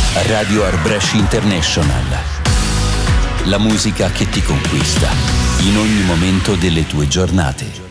Radio Arbresh International. La musica che ti conquista in ogni momento delle tue giornate.